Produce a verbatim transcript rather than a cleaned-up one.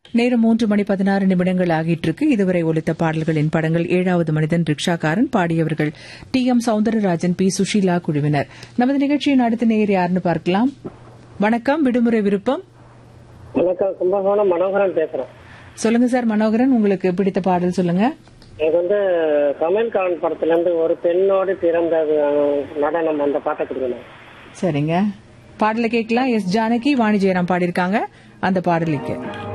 நேரம் மூன்று மணி பதினாறு நிமிடங்கள் ஆகிட்டு இருக்கு. இதுவரை ஒலித்த பாடல்களின் படங்கள் ஏழாவது மனிதன், ரிக்ஷாக்காரன். பாடியவர்கள் D M Soundararajan, B Sushila குழுவினர். நமது நிகழ்ச்சியின் அடுத்த நேயர் யாருன்னு பார்க்கலாம். வணக்கம், விடுமுறை விருப்பம். வணக்கம், கும்பகோணம் மனோகரன் பேசுறேன். சொல்லுங்க சார் மனோகரன், உங்களுக்கு பிடித்த பாடல் சொல்லுங்க. எனக்கு வந்து கமல்காரன் படத்துல இருந்து ஒரு பெண்ணோடு பிறந்த நடனம் அந்த பாட்டை கொடுக்கணும். சரிங்க, பாடலை கேட்கலாம். எஸ் ஜானகி, வாணி ஜெயராம் பாடியிருக்காங்க அந்த பாடலுக்கு.